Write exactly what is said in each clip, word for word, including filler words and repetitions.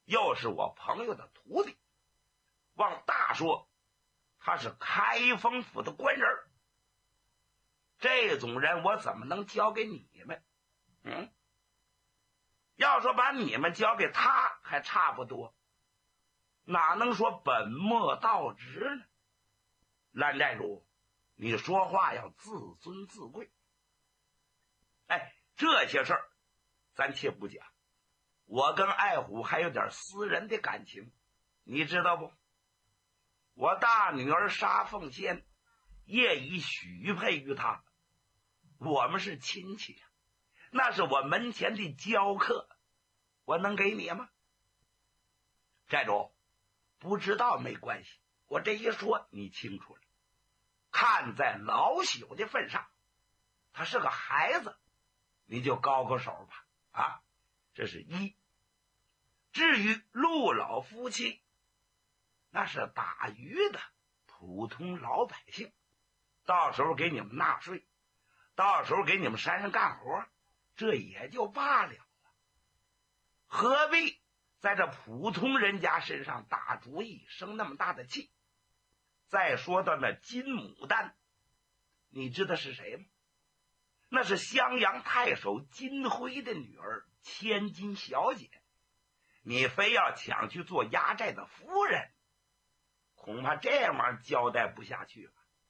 又是我朋友的徒弟。往大说，他是开封府的官人。这种人我怎么能交给你们？嗯，要说把你们交给他还差不多，哪能说本末倒置呢？蓝寨主，你说话要自尊自贵。哎，这些事儿咱且不讲，我跟爱虎还有点私人的感情，你知道不？我大女儿沙凤仙业已许配于他，我们是亲戚啊，那是我门前的教客，我能给你吗？寨主，不知道没关系，我这一说你清楚了。看在老朽的份上，他是个孩子，你就高高手吧。啊，这是一。至于陆老夫妻，那是打鱼的普通老百姓，到时候给你们纳税，到时候给你们山上干活，这也就罢了啊，何必在这普通人家身上打主意，生那么大的气？再说到那金牡丹，你知道是谁吗？那是襄阳太守金辉的女儿，千金小姐。你非要抢去做压寨的夫人，恐怕这玩意儿交代不下去了。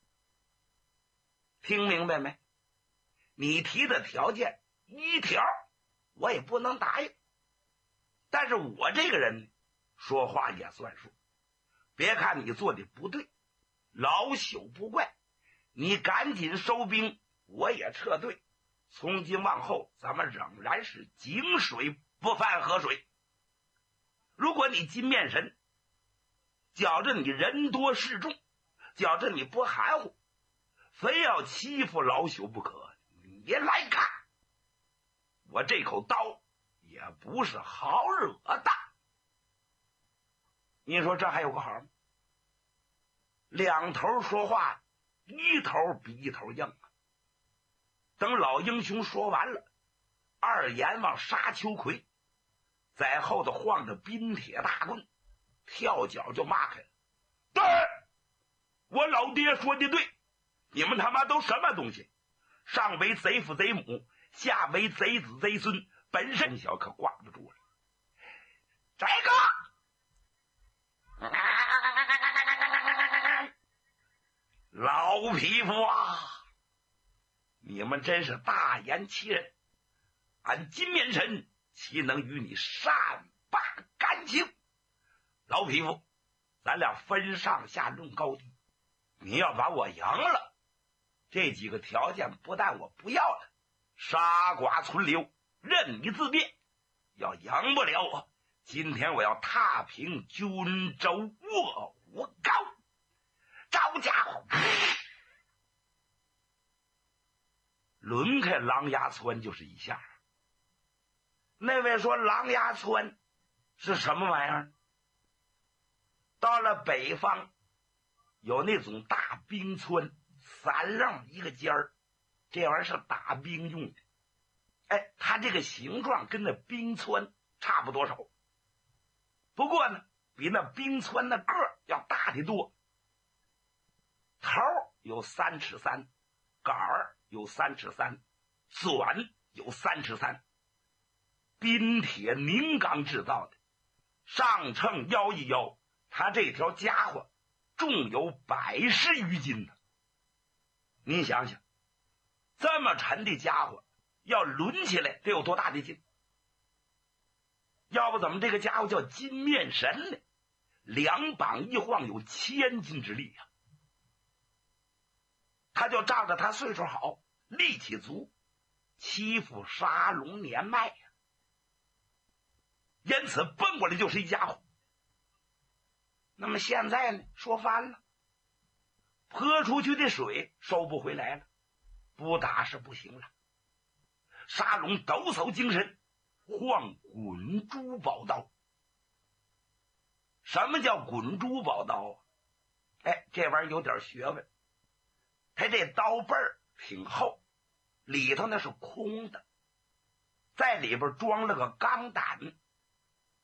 听明白没？你提的条件一条我也不能答应，但是我这个人说话也算数。别看你做的不对，老朽不怪，你赶紧收兵，我也撤退。从今往后咱们仍然是井水不犯河水。如果你金面神觉着你人多势众，觉着你不含糊，非要欺负老朽不可，你来看，我这口刀也不是好惹的。你说这还有个好吗？两头说话，一头比一头硬啊。等老英雄说完了，二阎王沙秋葵在后头晃着冰铁大棍，跳脚就骂开了：对，我老爹说的对，你们他妈都什么东西？上为贼父贼母，下为贼子贼孙，本身小可挂不住了。这个老匹夫啊，你们真是大言欺人，俺金面神岂能与你善罢甘休？老匹夫，咱俩分上下论高低，你要把我赢了，这几个条件不但我不要了，杀剐存留，任你自便。要赢不了我，今天我要踏平军州卧虎高。招家伙，抡开狼牙窜就是一下。那位说狼牙窜是什么玩意儿？到了北方有那种大冰村，三楞一个尖儿，这玩意儿是打冰用的。哎，它这个形状跟那冰村差不多少，不过呢比那冰村的个儿要大得多。头有三尺三，杆儿有三尺三，短有三尺三，冰铁凝钢制造的，上秤腰一腰，他这条家伙重有百十余斤呢。你想想，这么沉的家伙要抡起来得有多大的劲？要不怎么这个家伙叫金面神呢？两膀一晃有千斤之力呀、啊！他就仗着他岁数好，力气足，欺负沙龙年迈呀、啊，因此奔过来就是一家伙。那么现在呢，说翻了，泼出去的水收不回来了，不打是不行了。沙龙抖擞精神，晃滚珠宝刀。什么叫滚珠宝刀啊？哎，这玩意儿有点学问。他这刀背儿挺厚，里头那是空的，在里边装了个钢胆，